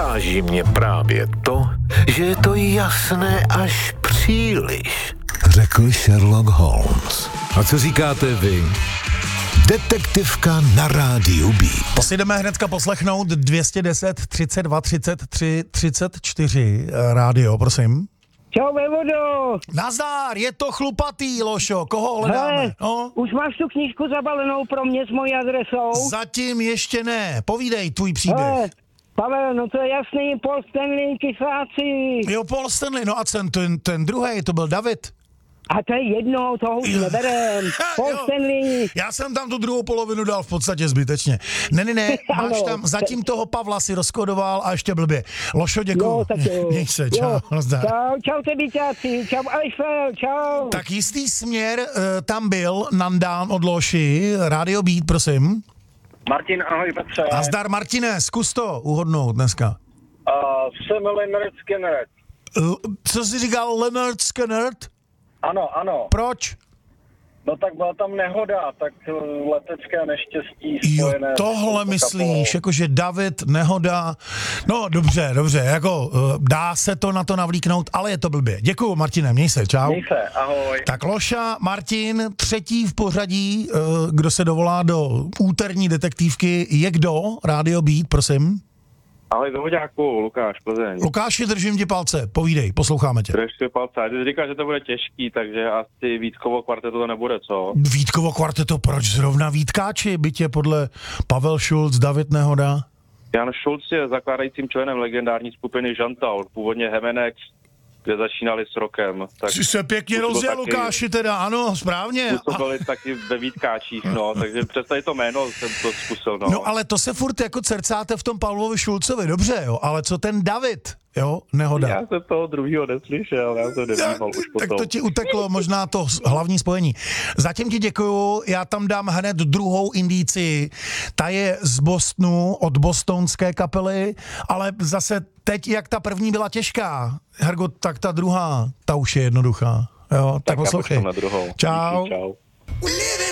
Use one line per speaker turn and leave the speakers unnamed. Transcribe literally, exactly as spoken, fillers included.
Uráží mě právě to, že je to jasné až příliš, řekl Sherlock Holmes. A co říkáte vy? Detektivka na rádiu Beat.
To si jdeme hnedka poslechnout dvě stě deset, třicet dva, třicet tři, třicet čtyři rádio, prosím.
Čau, vévodo.
Nazdár, je to chlupatý, Lošo, koho hledáme?
Hele,
No?
už máš tu knížku zabalenou pro mě s mojí adresou?
Zatím ještě ne, povídej tvůj příběh.
Hele, Pavel, no to je jasný, Paul Stanley, kysáci.
Jo, Paul Stanley, no a ten, ten, ten druhý, to byl David.
A to je jedno, toho už neberem. Paul
Jo.
Stanley.
Já jsem tam tu druhou polovinu dal v podstatě zbytečně. Ne, ne, ne, máš
Ano.
tam, zatím toho Pavla si rozkodoval a ještě blbě. Lošo, děkuju.
Jo, tak jo.
Měj se, čau,
Jo.
nazdar.
Čau, čau tebiťáci, čau Eiffel, čau.
Tak jistý směr uh, tam byl nandán od Loši, Radio Beat, prosím.
Martin, ahoj Petře.
Nazdar, Martine, zkus to uhodnout dneska.
Uh, jsem Leonard Skinner.
L- co jsi říkal, Leonard Skinner?
Ano, ano.
Proč?
No tak byla tam nehoda, tak uh, letecké neštěstí
Jo,
spojené. s
tohle
touto
myslíš,
kapelou.
jakože David, nehoda. No, dobře, dobře, jako uh, dá se to na to navlíknout, ale je to blbě. Děkuju, Martine, měj se, čau.
Měj se, ahoj.
Tak Loša, Martin, třetí v pořadí, uh, kdo se dovolá do úterní detektivky, je kdo? Radio Beat, prosím.
Ahoj Zohoďáku, Lukáš, Plzeň.
Lukáši, držím ti palce, povídej, posloucháme tě.
Držte palce, a ty jsi říkal, že to bude těžký, takže asi Vítkovo kvarteto to nebude, co?
Vítkovo kvarteto, proč zrovna Vítkáči, bytě podle Pavel Šulc, David Nehoda?
Jan Šulc je zakládajícím členem legendární skupiny Žantaur, původně Hemenex, kde začínali s rokem. Tak
Jsi se pěkně
působil
rozjel,
taky-
Lukáši, teda, ano, správně.
Působili taky ve Vítkáčích, no, takže přes tady to jméno jsem to zkusil, no.
No ale to se furt jako cercáte v tom Pavlovi Šulcovi, dobře, jo, ale co ten David, jo, Nehoda?
Já jsem toho druhýho neslyšel, já jsem nevnímal už
Tak
potom.
to ti uteklo možná to hlavní spojení. Zatím ti děkuju, já tam dám hned druhou indici. Ta je z Bostonu, od bostonské kapely, ale zase teď, jak ta první byla těžká, Hergo, tak ta druhá, ta už je jednoduchá. Jo, tak,
Tak já
poslouchej.
počkám na druhou.
Čau.
Díky, čau.